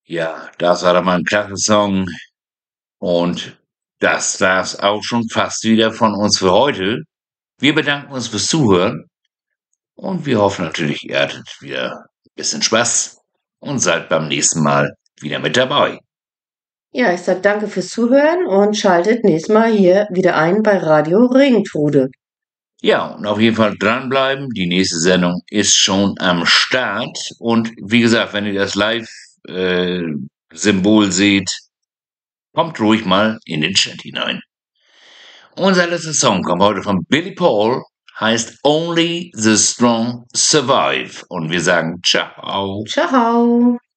Ja, das war doch mal ein klasse Song. Und das war's auch schon fast wieder von uns für heute. Wir bedanken uns fürs Zuhören und wir hoffen natürlich, ihr hattet wieder ein bisschen Spaß und seid beim nächsten Mal wieder mit dabei. Ja, ich sage danke fürs Zuhören und schaltet nächstes Mal hier wieder ein bei Radio Regentrude. Ja, und auf jeden Fall dranbleiben. Die nächste Sendung ist schon am Start. Und wie gesagt, wenn ihr das Live-Symbol seht, kommt ruhig mal in den Chat hinein. Unser letzter Song kommt heute von Billy Paul, heißt Only the Strong Survive. Und wir sagen ciao. Ciao.